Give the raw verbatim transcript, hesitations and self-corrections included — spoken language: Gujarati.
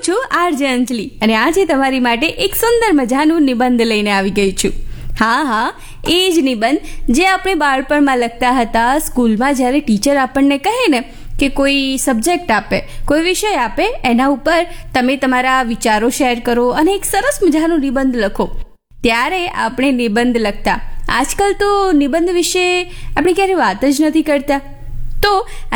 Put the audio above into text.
છું આરજે અંજલિ અને આજે તમારી માટે એક સુંદર મજાનું નિબંધ લઈને આવી ગઈ છું. હા હા એ જ નિબંધ જે આપણે બાળપણમાં લખતા હતા સ્કૂલમાં, જ્યારે ટીચર આપણને કહે ને કે કોઈ સબ્જેક્ટ આપે, કોઈ વિષય આપે, એના ઉપર તમે તમારા વિચારો શેર કરો અને એક સરસ મજાનો નિબંધ લખો, ત્યારે આપણે નિબંધ લખતા. આજકાલ તો નિબંધ વિશે આપણે ક્યારે વાત જ નથી કરતા. તો